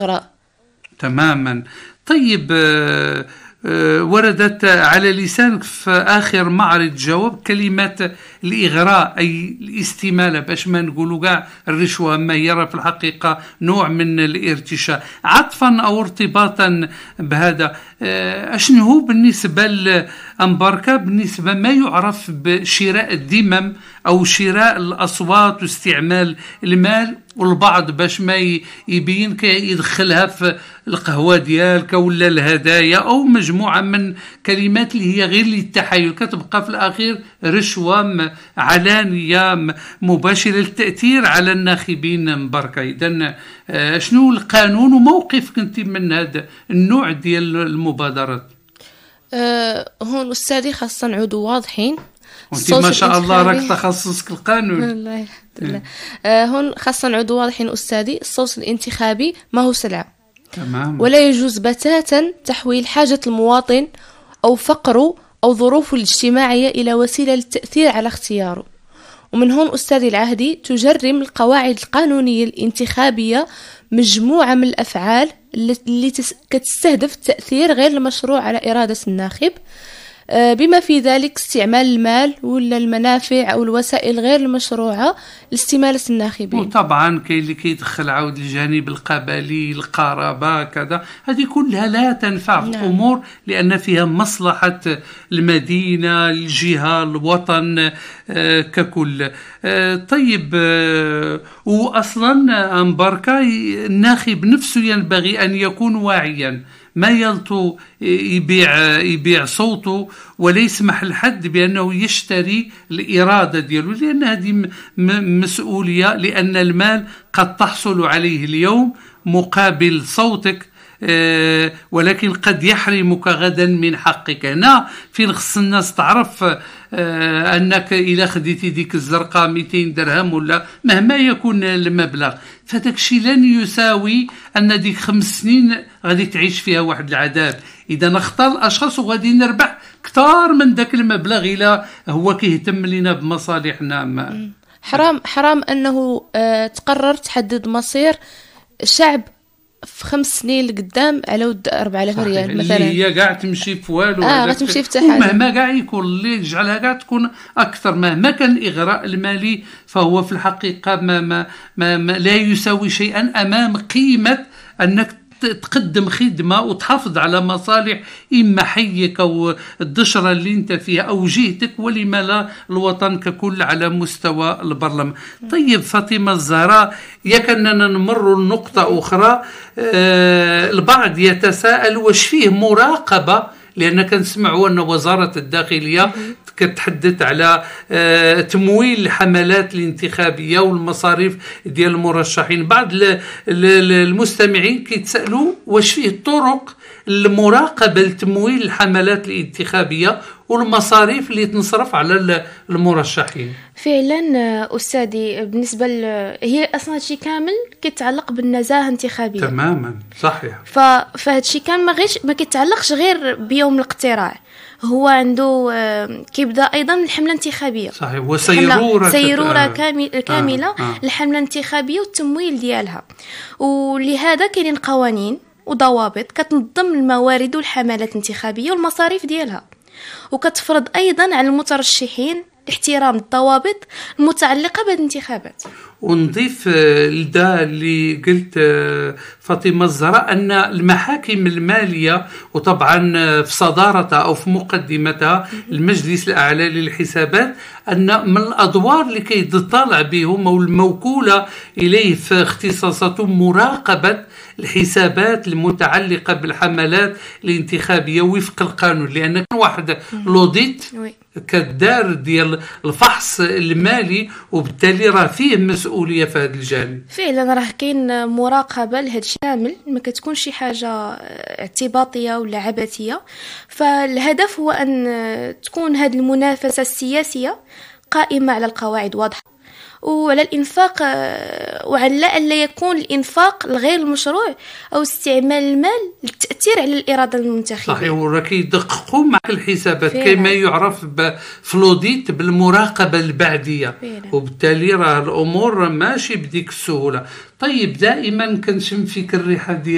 تماما. طيب، وردت على لسانك في آخر معرض جواب كلمة الإغراء، أي الاستمالة، باش ما نقولوا كاع الرشوة، ما يرى في الحقيقة نوع من الارتشاء. عطفا أو ارتباطا بهذا، أشنو هو بالنسبة لأمباركا بالنسبة ما يعرف بشراء الذمم أو شراء الأصوات واستعمال المال، والبعض باش ما يبين يدخلها في القهوة ديالك ولا الهدايا أو مجموعة من كلمات اللي هي غير للتحايل، كتبقى في الأخير رشوة علانية مباشرة للتأثير على الناخبين مباركة. إذن شنو القانون وموقفك أنت من هذا النوع ديال المبادرات؟ هون أستاذي خاصة نعودوا واضحين. وانت ما شاء الله راك تخصصك القانون. الله الحمد لله. هون خاصة نعودوا واضحين أستاذي، الصوت الانتخابي ما هو سلعة. تمام. ولا يجوز بتاتا تحويل حاجة المواطن أو فقره أو ظروفه الاجتماعية إلى وسيلة للتأثير على اختياره. ومن هون أستاذي العهدي تجرم القواعد القانونية الانتخابية مجموعة من الأفعال اللي كتستهدف التأثير غير المشروع على إرادة الناخب، بما في ذلك استعمال المال ولا المنافع أو الوسائل غير المشروعة لاستمالة الناخبين. وطبعا كاين اللي كيدخل عاود الجانب القبلي، القرابة كذا، هذه كلها لا تنفع في الأمور لأن فيها مصلحة المدينة، الجهة، الوطن ككل. طيب، وأصلا أمباركا الناخب نفسه ينبغي أن يكون واعيا، ما يلطو يبيع صوته ولا يسمح لحد بأنه يشتري الإرادة ديالو، لأن هذه مسؤولية، لأن المال قد تحصل عليه اليوم مقابل صوتك، ولكن قد يحرمك غدا من حقك. هنا فين خص الناس تعرف أنك إذا خديتي ديك الزرقاء 200 درهم ولا مهما يكون المبلغ، فداك الشيء لن يساوي أن ديك 5 سنين غادي تعيش فيها واحد العذاب. إذا نختار الأشخاص وغادي نربح كتار من داك المبلغ إلى هو كيهتم لنا بمصالحنا. حرام أنه تقرر تحدد مصير شعب في 5 سنين لقدام على ود 4000 ريال مثلا، اللي هي قاع تمشي في والو. غتمشي في حاجه، ومهما قاع يكون اللي يجعلها قاع تكون اكثر، مهما كان الاغراء المالي فهو في الحقيقه ما لا يساوي شيئا امام قيمه انك تقدم خدمة وتحافظ على مصالح إما حيك أو الدشرة اللي انت فيها أو جهتك، ولما لا الوطن ككل على مستوى البرلمان. طيب فاطمة الزهراء، يكننا نمر لنقطة أخرى. البعض يتساءل واش فيه مراقبة، لأن كنسمعوا أن وزارة الداخلية كتحدث على تمويل الحملات الانتخابية والمصاريف ديال المرشحين. بعض المستمعين كيتسألوا واش فيه طرق المراقبة لتمويل الحملات الانتخابية والمصاريف اللي تنصرف على المرشحين. فعلا أستاذي، بالنسبة هي أصلا هادشي كامل كيتعلق بالنزاهة الانتخابية. تماما صحيح. فهادشي كامل ما كيتعلقش غير بيوم الاقتراع، هو عنده كيبدا ايضا الحمله الانتخابيه. صحيح، وسيروره كامله الحمله الانتخابيه والتمويل ديالها. ولهذا كاينين قوانين وضوابط كتنظم الموارد والحملات الانتخابيه والمصاريف ديالها، وكتفرض ايضا على المترشحين احترام الضوابط المتعلقة بالانتخابات. ونضيف لدا اللي قلت فاطمة الزهراء أن المحاكم المالية، وطبعا في صدارتها أو في مقدمتها المجلس الأعلى للحسابات، أن من الأدوار اللي كيتطلع بهم أو الموكولة إليه في اختصاصاتهم مراقبة الحسابات المتعلقة بالحملات الانتخابية وفق القانون، لأن كان واحد لوديت كدار ديال الفحص المالي، وبالتالي راه فيه مسؤولية في هذا الجانب. فعلا راه كاين مراقبة لهذا الشامل، ما كتكون شي حاجة اعتباطية ولا عبثية. فالهدف هو أن تكون هذه المنافسة السياسية قائمة على القواعد واضحة، وعلى الإنفاق، وعلى ألا يكون الإنفاق الغير المشروع أو استعمال المال للتأثير على الإرادة المنتخبة. صحيح، وراكي يدققوا مع الحسابات كما يعرف بفلوديت بالمراقبة البعدية، وبالتالي راه الأمور ماشي بديك السهولة. طيب دائما كنشم فيك الريحة ديال